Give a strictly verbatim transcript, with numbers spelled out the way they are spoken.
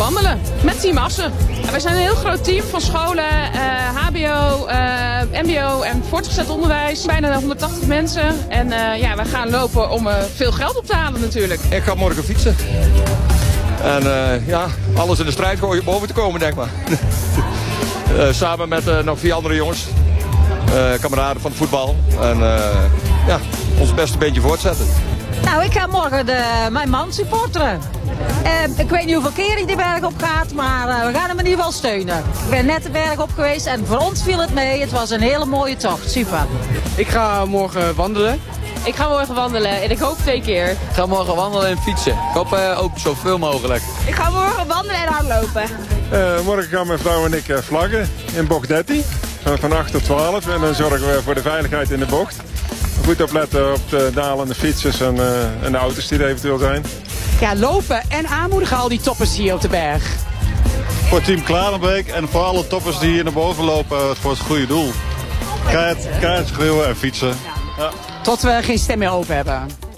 wandelen met Team Assen. En wij zijn een heel groot team van scholen, uh, H B O, uh, M B O en voortgezet onderwijs. Bijna honderdtachtig mensen. En uh, ja, wij gaan lopen om uh, veel geld op te halen natuurlijk. Ik ga morgen fietsen. En uh, ja, alles in de strijd gooien om boven te komen, denk maar. uh, samen met uh, nog vier andere jongens. Uh, kameraden van het voetbal. En uh, ja, ons beste beentje voortzetten. Nou, ik ga morgen de, mijn man supporteren. Uh, ik weet niet hoeveel keer hij de berg op gaat, maar uh, we gaan hem in ieder geval steunen. Ik ben net de berg op geweest en voor ons viel het mee. Het was een hele mooie tocht. Super. Ik ga morgen wandelen. Ik ga morgen wandelen en ik hoop twee keer. Ik ga morgen wandelen en fietsen. Ik hoop uh, ook zoveel mogelijk. Ik ga morgen wandelen en hardlopen. Uh, morgen gaan mijn vrouw en ik uh, vlaggen in bocht dertien. Van, van acht tot twaalf. En dan zorgen we voor de veiligheid in de bocht. Goed opletten op de dalende fietsers en, uh, en de auto's die er eventueel zijn. Ja, lopen en aanmoedigen al die toppers hier op de berg. Voor Team Klarenbeek en voor alle toppers die hier naar boven lopen voor het goede doel. Keihard, keihard schreeuwen en fietsen. Ja. Tot we geen stem meer open hebben.